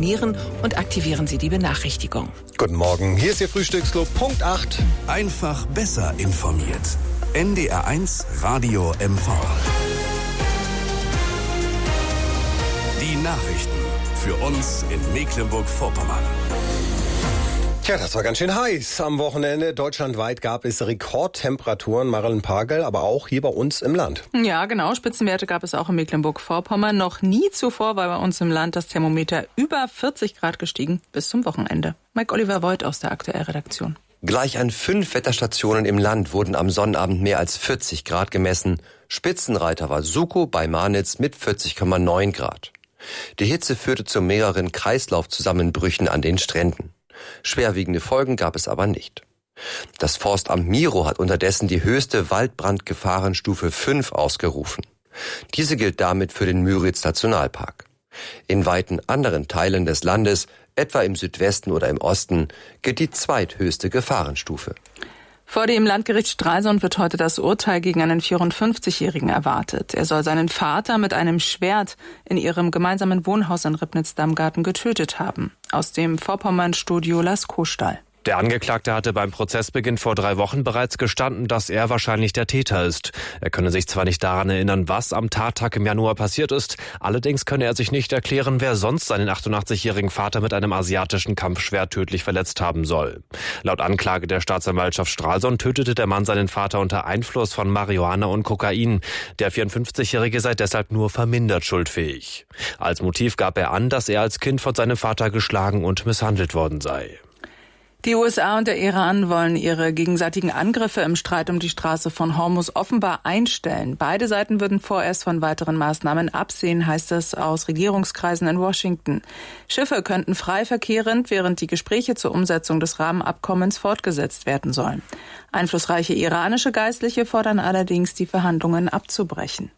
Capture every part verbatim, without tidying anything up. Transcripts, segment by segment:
abonnieren und aktivieren Sie die Benachrichtigung. Guten Morgen, hier ist Ihr Frühstücksclub, Punkt acht. Einfach besser informiert. N D R eins Radio M V. Die Nachrichten für uns in Mecklenburg-Vorpommern. Tja, das war ganz schön heiß am Wochenende. Deutschlandweit gab es Rekordtemperaturen, Marilyn Pagel, aber auch hier bei uns im Land. Ja, genau. Spitzenwerte gab es auch in Mecklenburg-Vorpommern. Noch nie zuvor war bei uns im Land das Thermometer über vierzig Grad gestiegen bis zum Wochenende. Mike Oliver Voigt aus der Aktuellredaktion. Gleich an fünf Wetterstationen im Land wurden am Sonnabend mehr als vierzig Grad gemessen. Spitzenreiter war Sukow bei Marnitz mit vierzig Komma neun Grad. Die Hitze führte zu mehreren Kreislaufzusammenbrüchen an den Stränden. Schwerwiegende Folgen gab es aber nicht. Das Forstamt Miro hat unterdessen die höchste Waldbrandgefahrenstufe fünf ausgerufen. Diese gilt damit für den Müritz-Nationalpark. In weiten anderen Teilen des Landes, etwa im Südwesten oder im Osten, gilt die zweithöchste Gefahrenstufe. Vor dem Landgericht Stralsund wird heute das Urteil gegen einen vierundfünfzigjährigen erwartet. Er soll seinen Vater mit einem Schwert in ihrem gemeinsamen Wohnhaus in Ribnitz-Dammgarten getötet haben. Aus dem Vorpommern-Studio Lars Kostal. Der Angeklagte hatte beim Prozessbeginn vor drei Wochen bereits gestanden, dass er wahrscheinlich der Täter ist. Er könne sich zwar nicht daran erinnern, was am Tattag im Januar passiert ist, allerdings könne er sich nicht erklären, wer sonst seinen achtundachtzigjährigen Vater mit einem asiatischen Kampfschwert tödlich verletzt haben soll. Laut Anklage der Staatsanwaltschaft Stralsund tötete der Mann seinen Vater unter Einfluss von Marihuana und Kokain. Der vierundfünfzigjährige sei deshalb nur vermindert schuldfähig. Als Motiv gab er an, dass er als Kind von seinem Vater geschlagen und misshandelt worden sei. Die U S A und der Iran wollen ihre gegenseitigen Angriffe im Streit um die Straße von Hormuz offenbar einstellen. Beide Seiten würden vorerst von weiteren Maßnahmen absehen, heißt es aus Regierungskreisen in Washington. Schiffe könnten frei verkehren, während die Gespräche zur Umsetzung des Rahmenabkommens fortgesetzt werden sollen. Einflussreiche iranische Geistliche fordern allerdings, die Verhandlungen abzubrechen.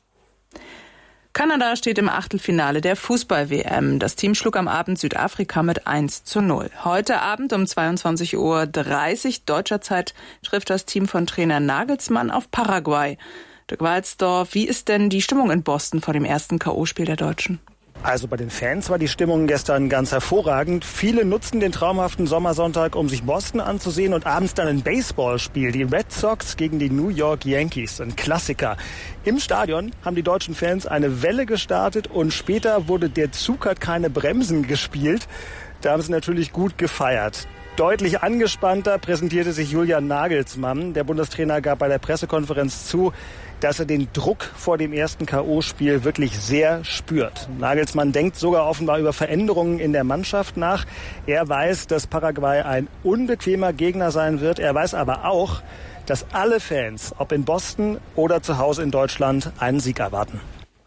Kanada steht im Achtelfinale der Fußball-W M. Das Team schlug am Abend Südafrika mit eins zu null. Heute Abend um zweiundzwanzig Uhr dreißig deutscher Zeit trifft das Team von Trainer Nagelsmann auf Paraguay. Dirk Walzdorf, wie ist denn die Stimmung in Boston vor dem ersten K O-Spiel der Deutschen? Also bei den Fans war die Stimmung gestern ganz hervorragend. Viele nutzen den traumhaften Sommersonntag, um sich Boston anzusehen und abends dann ein Baseballspiel. Die Red Sox gegen die New York Yankees, ein Klassiker. Im Stadion haben die deutschen Fans eine Welle gestartet und später wurde der Zug hat keine Bremsen gespielt. Da haben sie natürlich gut gefeiert. Deutlich angespannter präsentierte sich Julian Nagelsmann. Der Bundestrainer gab bei der Pressekonferenz zu, dass er den Druck vor dem ersten K O-Spiel wirklich sehr spürt. Nagelsmann denkt sogar offenbar über Veränderungen in der Mannschaft nach. Er weiß, dass Paraguay ein unbequemer Gegner sein wird. Er weiß aber auch, dass alle Fans, ob in Boston oder zu Hause in Deutschland, einen Sieg erwarten.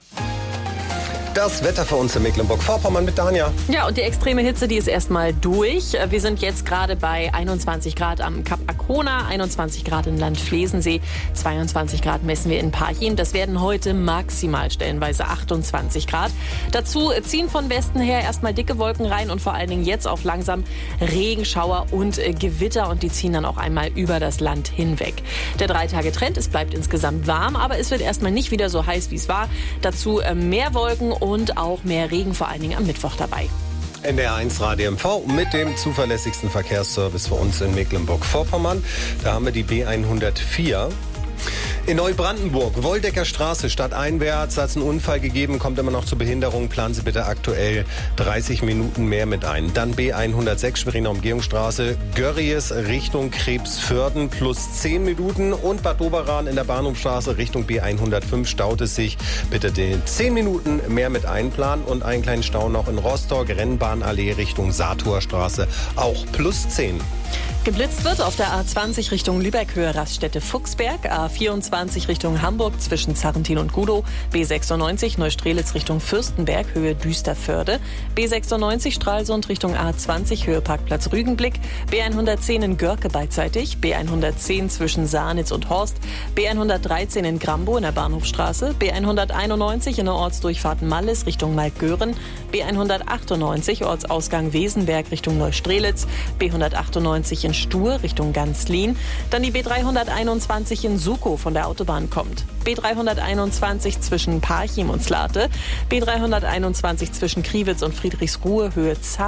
Das Wetter für uns in Mecklenburg-Vorpommern mit Danja. Ja, und die extreme Hitze, die ist erstmal durch. Wir sind jetzt gerade bei einundzwanzig Grad am Kap Arkona, einundzwanzig Grad in Landflesensee, zweiundzwanzig Grad messen wir in Parchim. Das werden heute maximal stellenweise achtundzwanzig Grad. Dazu ziehen von Westen her erstmal dicke Wolken rein und vor allen Dingen jetzt auch langsam Regenschauer und Gewitter. Und die ziehen dann auch einmal über das Land hinweg. Der Drei-Tage-Trend, es bleibt insgesamt warm, aber es wird erstmal nicht wieder so heiß, wie es war. Dazu mehr Wolken und auch mehr Regen, vor allen Dingen am Mittwoch dabei. N D R eins Radio M V mit dem zuverlässigsten Verkehrsservice für uns in Mecklenburg-Vorpommern. Da haben wir die B hundertvier. In Neubrandenburg, Woldecker Straße, stadteinwärts, hat es einen Unfall gegeben, kommt immer noch zur Behinderung. Planen Sie bitte aktuell dreißig Minuten mehr mit ein. Dann B hundertsechs, Schweriner Umgehungsstraße, Görries Richtung Krebsförden plus zehn Minuten. Und Bad Doberan in der Bahnhofstraße Richtung B hundertfünf staut es sich. Bitte den zehn Minuten mehr mit einplanen. Und einen kleinen Stau noch in Rostock, Rennbahnallee Richtung Satorstraße, auch plus zehn. Geblitzt wird auf der A zwanzig Richtung Lübeck, Höhe Raststätte Fuchsberg, A vierundzwanzig Richtung Hamburg zwischen Zarrentin und Gudow, B sechsundneunzig Neustrelitz Richtung Fürstenberg, Höhe Düsterförde, B sechsundneunzig Stralsund Richtung A zwanzig, Höhe Parkplatz Rügenblick, B hundertzehn in Görke beidseitig, B hundertzehn zwischen Sahnitz und Horst, B hundertdreizehn in Grambow in der Bahnhofstraße, B hunderteinundneunzig in der Ortsdurchfahrt Mallis Richtung Maltgören, B hundertachtundneunzig Ortsausgang Wesenberg Richtung Neustrelitz, B hundertachtundneunzig in Stur Richtung Ganzlin, dann die B dreihunderteinundzwanzig in Sukow von der Autobahn kommt, B dreihunderteinundzwanzig zwischen Parchim und Slate, B dreihunderteinundzwanzig zwischen Kriwitz und Friedrichsruhe Höhe Zar